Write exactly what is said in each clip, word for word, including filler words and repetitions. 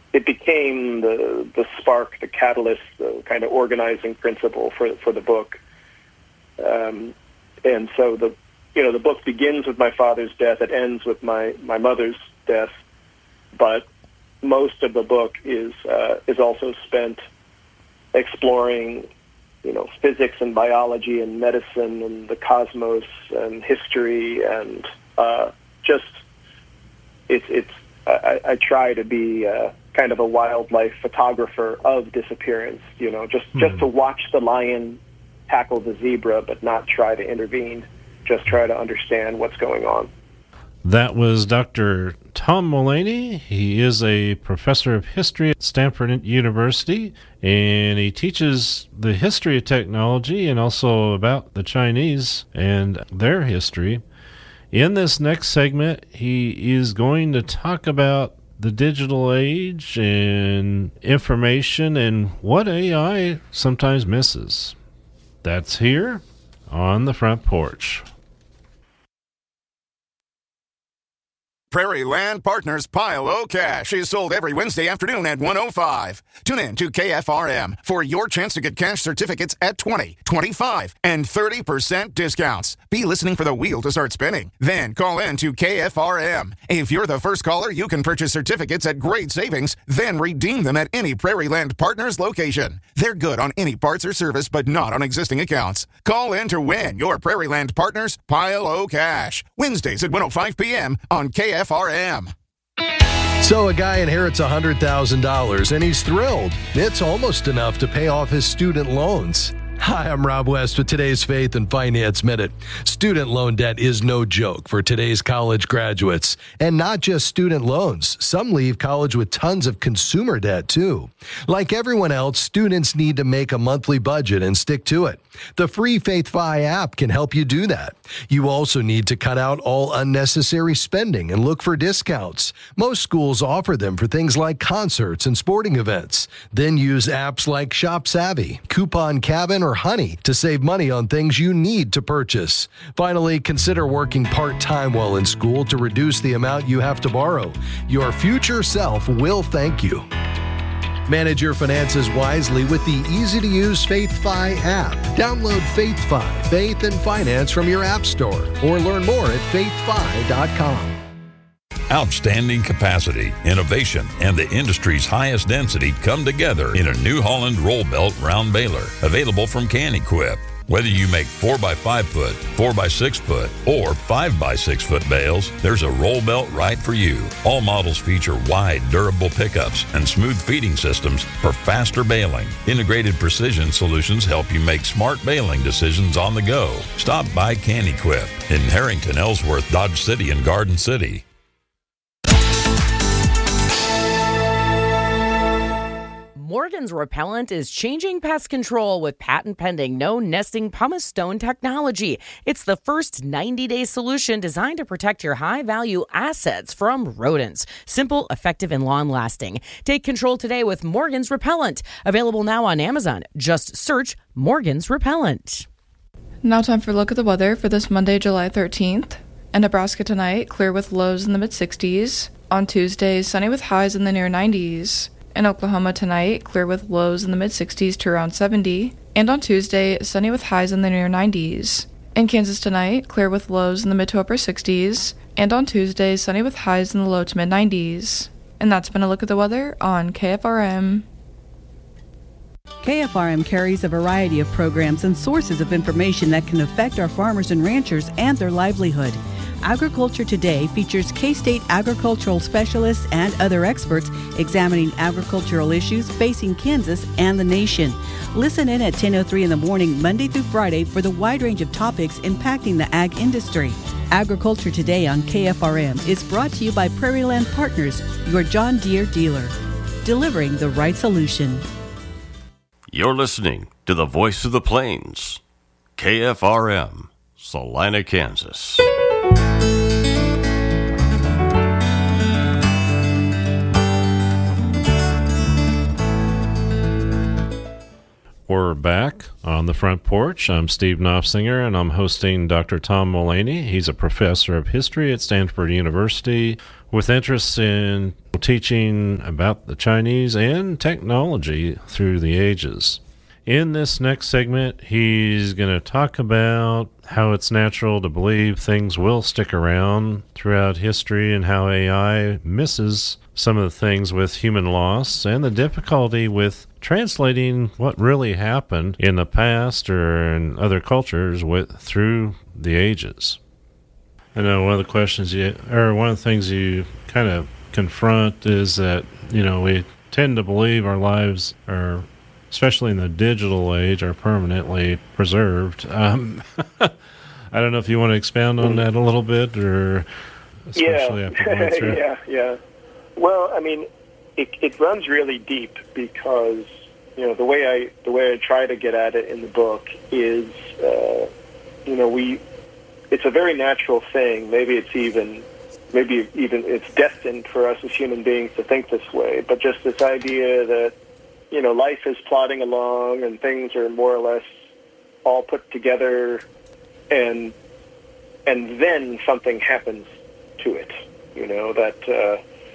it became the the spark, the catalyst, the kind of organizing principle for for the book. Um, and so the you know the book begins with my father's death. It ends with my, my mother's death, but most of the book is uh, is also spent exploring, you know, physics and biology and medicine and the cosmos and history and uh, just it's it's. I, I try to be uh, kind of a wildlife photographer of disappearance. You know, just mm. just to watch the lion tackle the zebra, but not try to intervene. Just try to understand what's going on. That was Doctor Tom Mullaney. He is a professor of history at Stanford University, and he teaches the history of technology and also about the Chinese and their history. In this next segment, he is going to talk about the digital age and information and what A I sometimes misses. That's here on the Front Porch. Prairie Land Partners Pile O Cash is sold every Wednesday afternoon at one oh five. Tune in to K F R M for your chance to get cash certificates at twenty, twenty-five, and thirty percent discounts. Be listening for the wheel to start spinning. Then call in to K F R M. If you're the first caller, you can purchase certificates at great savings, then redeem them at any Prairie Land Partners location. They're good on any parts or service, but not on existing accounts. Call in to win your Prairie Land Partners Pile O Cash. Wednesdays at one oh five p.m. on K F R M. So a guy inherits one hundred thousand dollars and he's thrilled. It's almost enough to pay off his student loans. Hi, I'm Rob West with today's Faith and Finance Minute. Student loan debt is no joke for today's college graduates. And not just student loans. Some leave college with tons of consumer debt, too. Like everyone else, students need to make a monthly budget and stick to it. The free FaithFi app can help you do that. You also need to cut out all unnecessary spending and look for discounts. Most schools offer them for things like concerts and sporting events. Then use apps like ShopSavvy, Coupon Cabin, or Honey to save money on things you need to purchase. Finally, consider working part-time while in school to reduce the amount you have to borrow. Your future self will thank you. Manage your finances wisely with the easy-to-use FaithFi app. Download FaithFi, Faith and Finance from your app store, or learn more at faith fi dot com. Outstanding capacity, innovation, and the industry's highest density come together in a New Holland roll belt round baler, available from Can-Equip. Whether you make four by five foot, four by six foot, or five by six foot bales, there's a roll belt right for you. All models feature wide, durable pickups and smooth feeding systems for faster baling. Integrated precision solutions help you make smart baling decisions on the go. Stop by Can-Equip in Harrington, Ellsworth, Dodge City, and Garden City. Morgan's Repellent is changing pest control with patent-pending no-nesting pumice stone technology. It's the first ninety-day solution designed to protect your high-value assets from rodents. Simple, effective, and long-lasting. Take control today with Morgan's Repellent. Available now on Amazon. Just search Morgan's Repellent. Now time for a look at the weather for this Monday, July thirteenth. In Nebraska tonight, clear with lows in the mid-sixties. On Tuesday, sunny with highs in the near nineties. In Oklahoma tonight, clear with lows in the mid-sixties to around seventy. And on Tuesday, sunny with highs in the near nineties. In Kansas tonight, clear with lows in the mid to upper sixties. And on Tuesday, sunny with highs in the low to mid nineties. And that's been a look at the weather on K F R M. K F R M carries a variety of programs and sources of information that can affect our farmers and ranchers and their livelihood. Agriculture Today features K-State agricultural specialists and other experts examining agricultural issues facing Kansas and the nation. Listen in at ten oh three in the morning, Monday through Friday, for the wide range of topics impacting the ag industry. Agriculture Today on K F R M is brought to you by Prairie Land Partners, your John Deere dealer, delivering the right solution. You're listening to the Voice of the Plains, K F R M, Salina, Kansas. We're back on the Front Porch. I'm Steve Knopfsinger, and I'm hosting Doctor Tom Mullaney. He's a professor of history at Stanford University, with interests in teaching about the Chinese and technology through the ages. In this next segment, he's going to talk about how it's natural to believe things will stick around throughout history and how A I misses some of the things with human loss and the difficulty with translating what really happened in the past or in other cultures with, through the ages. I know one of the questions you, or one of the things you kind of confront is that, you know, we tend to believe our lives are, especially in the digital age, are permanently preserved. Um, I don't know if you want to expound on that a little bit, or especially yeah. after going through. yeah, yeah. Well, I mean, it it runs really deep because, you know, the way I the way I try to get at it in the book is, uh, you know, we it's a very natural thing. Maybe it's even maybe even it's destined for us as human beings to think this way. But just this idea that, you know, life is plodding along and things are more or less all put together, and and then something happens to it. You know, that uh,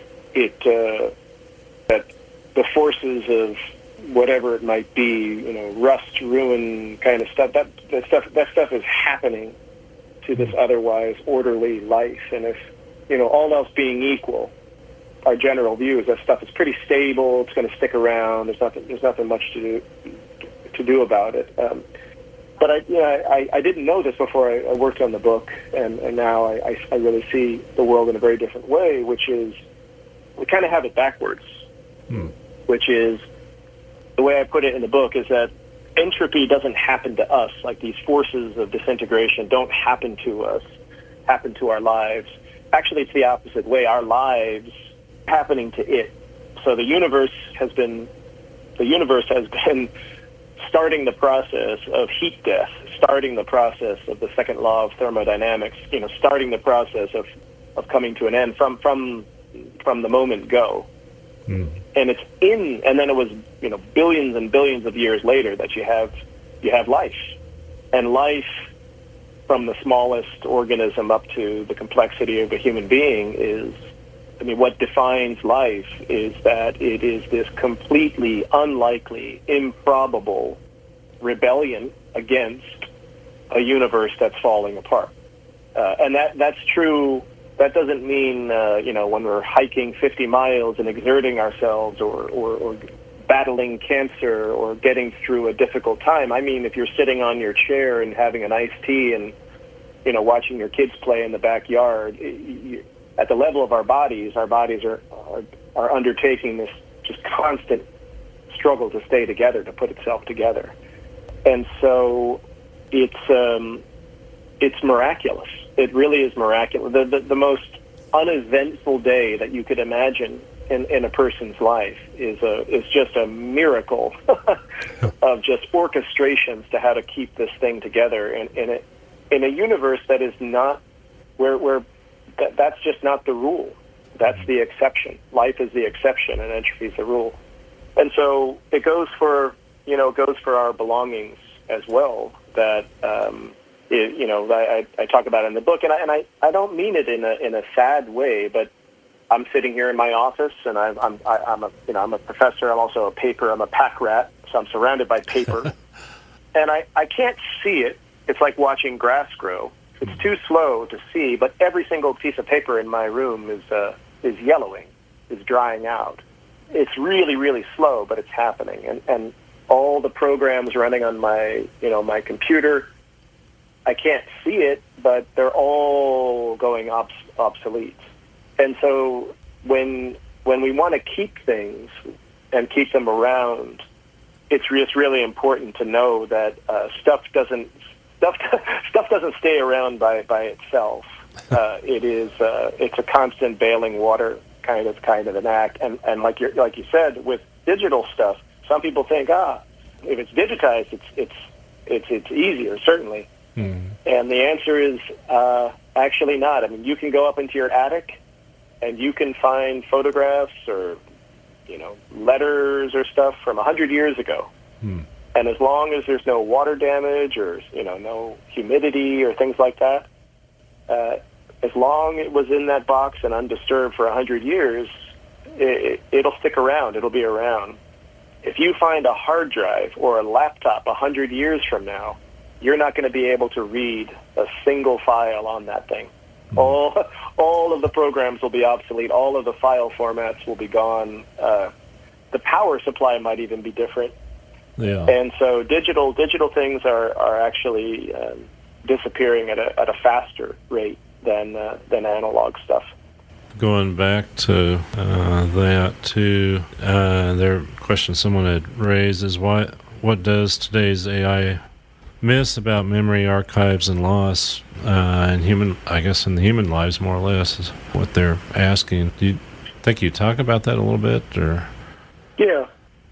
it uh, that the forces of whatever it might be, you know, rust, ruin, kind of stuff. That that stuff that stuff is happening to this otherwise orderly life, and if, you know, all else being equal, our general view is that stuff is pretty stable. It's going to stick around. There's nothing. There's nothing much to do to do about it. Um, but I, you know, I, I didn't know this before I, I worked on the book, and, and now I, I, I really see the world in a very different way, which is we kind of have it backwards. Hmm. Which is the way I put it in the book is that entropy doesn't happen to us. Like these forces of disintegration don't happen to us, happen to our lives. Actually, it's the opposite way. Our lives happening to it. So the universe has been, the universe has been starting the process of heat death, starting the process of the second law of thermodynamics, you know, starting the process of, of coming to an end from from from the moment go. Mm. And it's in, and then it was, you know, billions and billions of years later that you have you have life. And life, from the smallest organism up to the complexity of a human being, is, I mean, what defines life is that it is this completely unlikely, improbable rebellion against a universe that's falling apart. Uh, and that that's true. That doesn't mean, uh, you know, when we're hiking fifty miles and exerting ourselves or, or, or battling cancer or getting through a difficult time. I mean, if you're sitting on your chair and having an iced tea and, you know, watching your kids play in the backyard, you, at the level of our bodies, our bodies are, are are undertaking this just constant struggle to stay together, to put itself together. And so it's um, it's miraculous. It really is miraculous. The, the, the most uneventful day that you could imagine in, in a person's life is a is just a miracle of just orchestrations to how to keep this thing together in, in, a, in a universe that is not, where, where that, that's just not the rule. That's the exception. Life is the exception and entropy is the rule. And so it goes for, you know, it goes for our belongings as well, that, um, It, you know, I, I talk about it in the book, and I and I, I don't mean it in a in a sad way, but I'm sitting here in my office, and I'm I'm I, I'm a you know I'm a professor. I'm also a paper. I'm a pack rat, so I'm surrounded by paper, and I, I can't see it. It's like watching grass grow. It's too slow to see, but every single piece of paper in my room is uh, is yellowing, is drying out. It's really really slow, but it's happening, and and all the programs running on my you know my computer, I can't see it, but they're all going obs- obsolete. And so when when we want to keep things and keep them around, it's, re- it's really important to know that uh, stuff doesn't stuff stuff doesn't stay around by by itself. Uh, it is uh, it's a constant bailing water kind of kind of an act. And and like you like you said, with digital stuff, some people think, ah, if it's digitized, it's it's it's it's easier, certainly. Hmm. And the answer is uh, actually not. I mean, you can go up into your attic and you can find photographs or, you know, letters or stuff from one hundred years ago. Hmm. And as long as there's no water damage or, you know, no humidity or things like that, uh, as long as it was in that box and undisturbed for a hundred years, it, it'll stick around. It'll be around. If you find a hard drive or a laptop a hundred years from now, you're not going to be able to read a single file on that thing. Mm-hmm. All all of the programs will be obsolete. All of the file formats will be gone. Uh, the power supply might even be different. Yeah. And so digital digital things are are actually um, disappearing at a at a faster rate than uh, than analog stuff. Going back to uh, that too, uh, their question someone had raised is why what does today's A I miss about memory archives and loss uh, in human, I guess in the human lives more or less is what they're asking. Do you think you talk about that a little bit, or? Yeah,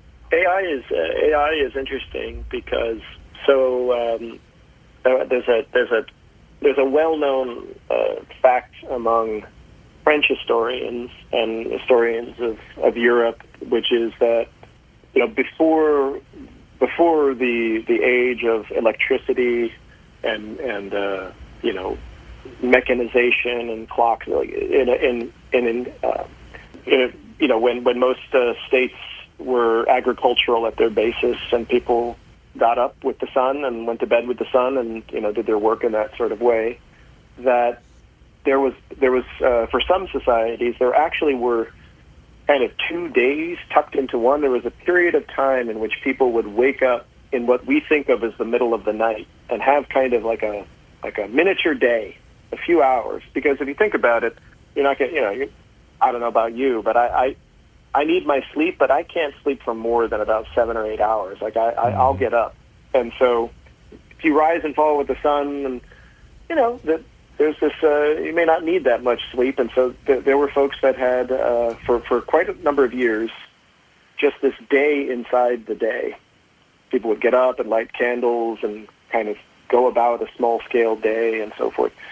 A I is uh, A I is interesting because so um, there's a there's a there's a well-known uh, fact among French historians and historians of, of Europe, which is that you know before before the the age of electricity and and uh, you know mechanization and clocks in in in, in, uh, in a, you know when when most uh, states were agricultural at their basis and people got up with the sun and went to bed with the sun and you know did their work in that sort of way, that there was there was uh, for some societies there actually were kind of two days tucked into one. There was a period of time in which people would wake up in what we think of as the middle of the night and have kind of like a like a miniature day, a few hours. Because if you think about it, you're not going you know, you're, I don't know about you, but I, I I need my sleep, but I can't sleep for more than about seven or eight hours. Like I, I I'll get up, and so if you rise and fall with the sun, and you know that. There's this, uh, you may not need that much sleep, and so th- there were folks that had, uh, for, for quite a number of years, just this day inside the day. People would get up and light candles and kind of go about a small-scale day and so forth.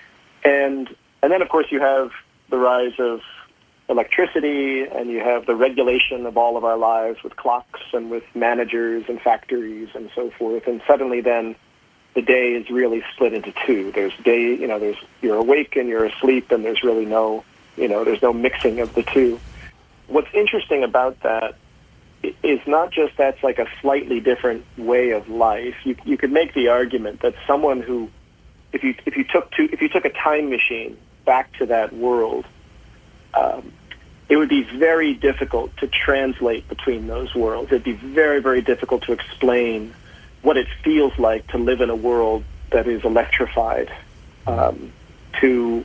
And and then, of course, you have the rise of electricity, and you have the regulation of all of our lives with clocks and with managers and factories and so forth, and suddenly then the day is really split into two. There's day, you know, there's you're awake and you're asleep, and there's really no, you know, there's no mixing of the two. What's interesting about that is not just that's like a slightly different way of life. You you could make the argument that someone who, if you if you took to if you took a time machine back to that world, um, it would be very difficult to translate between those worlds. It'd be very very difficult to explain what it feels like to live in a world that is electrified, um, to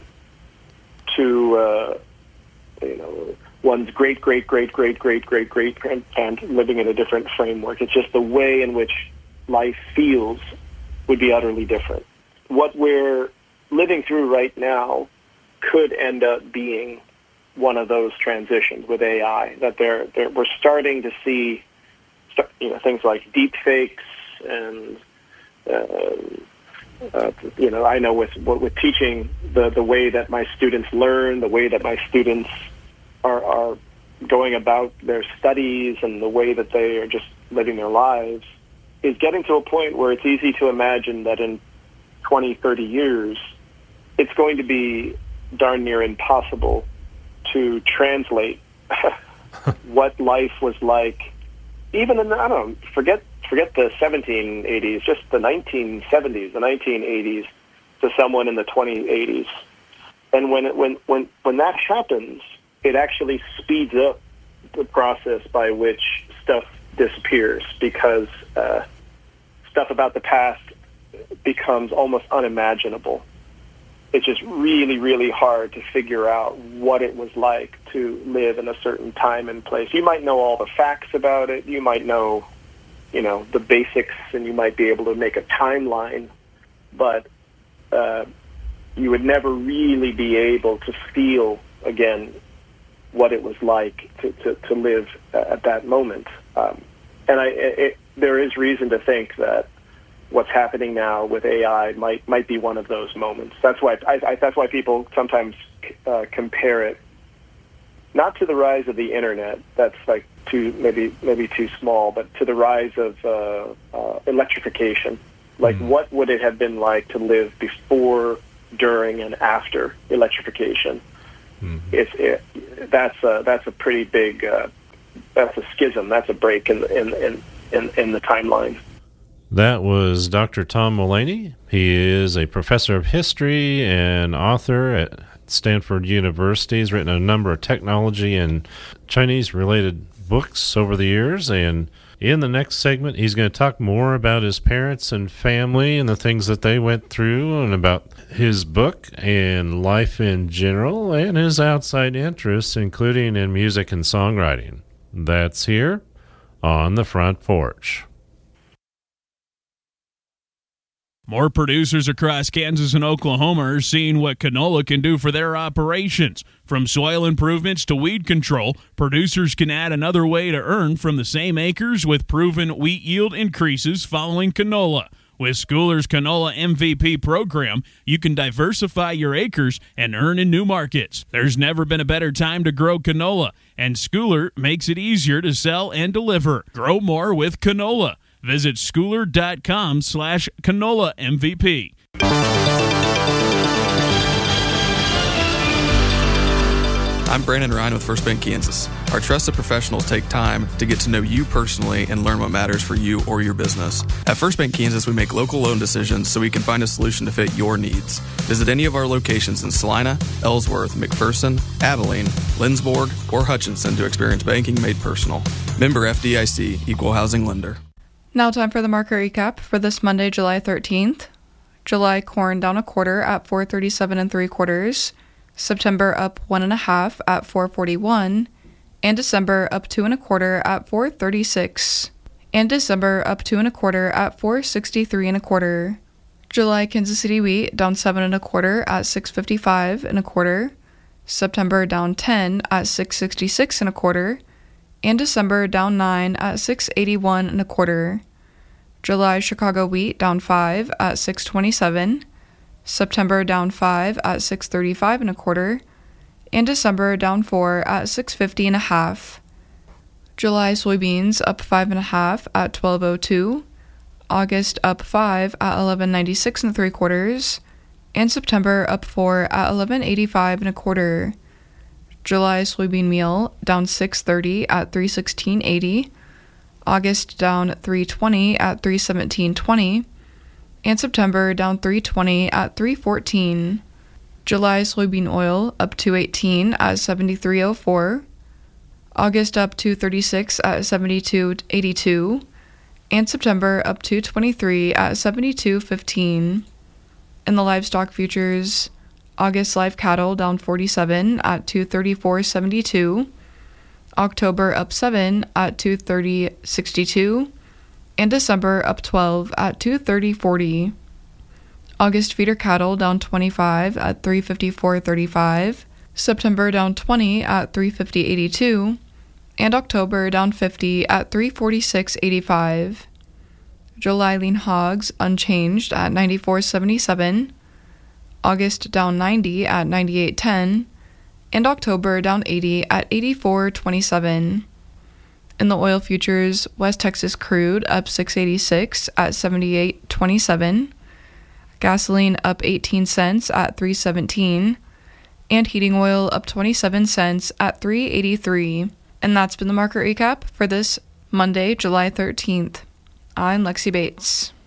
to uh, you know one's great great great great great great great grandparent living in a different framework. It's just the way in which life feels would be utterly different. What we're living through right now could end up being one of those transitions with A I. That they're, they're we're starting to see, you know, things like deep fakes. And uh, uh, you know, I know with with teaching, the the way that my students learn, the way that my students are are going about their studies, and the way that they are just living their lives, is getting to a point where it's easy to imagine that in twenty, thirty years, it's going to be darn near impossible to translate what life was like, even in the, I don't know, forget. Forget the seventeen eighties, just the nineteen seventies, the nineteen eighties, to someone in the twenty eighties. And when it, when when when that happens, it actually speeds up the process by which stuff disappears, because uh, stuff about the past becomes almost unimaginable. It's just really, really hard to figure out what it was like to live in a certain time and place. You might know all the facts about it. You might know you know, the basics, and you might be able to make a timeline, but uh, you would never really be able to feel, again, what it was like to, to, to live at that moment. Um, and I, it, there is reason to think that what's happening now with A I might might be one of those moments. That's why I, I, that's why people sometimes uh, compare it not to the rise of the internet. That's like too maybe maybe too small, but to the rise of uh, uh, electrification. Like, mm-hmm. what would it have been like to live before during and after electrification. Mm-hmm. It's it, that's a, that's a pretty big uh, that's a schism. That's a break in in in in, in the timeline. That was Doctor Tom Mullaney. He is a professor of history and author at Stanford University. He's written a number of technology and Chinese-related books over the years, and in the next segment, he's going to talk more about his parents and family and the things that they went through, and about his book and life in general, and his outside interests, including in music and songwriting. That's here on The Front Porch. More producers across Kansas and Oklahoma are seeing what canola can do for their operations. From soil improvements to weed control, producers can add another way to earn from the same acres with proven wheat yield increases following canola. With Schooler's Canola M V P program, you can diversify your acres and earn in new markets. There's never been a better time to grow canola, and Schooler makes it easier to sell and deliver. Grow more with canola. Visit schooler.com slash canola MVP. I'm Brandon Ryan with First Bank Kansas. Our trusted professionals take time to get to know you personally and learn what matters for you or your business. At First Bank Kansas, we make local loan decisions so we can find a solution to fit your needs. Visit any of our locations in Salina, Ellsworth, McPherson, Abilene, Lindsborg, or Hutchinson to experience banking made personal. Member F D I C, Equal Housing Lender. Now time for the market recap for this Monday, July thirteenth. July corn down a quarter at four thirty-seven and three quarters. September up one and a half at four forty-one, and December up two and a quarter at four thirty-six, and December up two and a quarter at four sixty-three and a quarter. July Kansas City wheat down seven and a quarter at six fifty-five and a quarter. September down ten at six sixty-six and a quarter, and December down nine at six eighty-one and a quarter. July Chicago wheat down five at six twenty-seven. September down five at six thirty-five and a quarter, and December down four at six fifty and a half. July soybeans up five and a half at twelve oh two, August up five at eleven ninety-six and three quarters, and September up four at eleven eighty-five and a quarter. July soybean meal down six thirty at three sixteen eighty, August down three twenty at three seventeen twenty. And September down three twenty at three fourteen. July soybean oil up two eighteen at seventy-three oh four. August up two thirty-six at seventy-two eighty-two. And September up two twenty-three at seventy-two fifteen. In the livestock futures, August live cattle down forty-seven at two thirty-four seventy-two. October up seven at two thirty sixty-two. And December up twelve at two thirty forty. August feeder cattle down twenty-five at three fifty-four thirty-five. September down twenty at three fifty eighty-two. And October down fifty at three forty-six eighty-five. July lean hogs unchanged at ninety-four seventy-seven. August down ninety at ninety-eight ten. And October down eighty at eighty-four twenty-seven. In the oil futures, West Texas crude up six eighty-six at seventy-eight twenty-seven, gasoline up eighteen cents at three seventeen, and heating oil up twenty-seven cents at three eighty-three. And that's been the market recap for this Monday, July thirteenth. I'm Lexi Bates.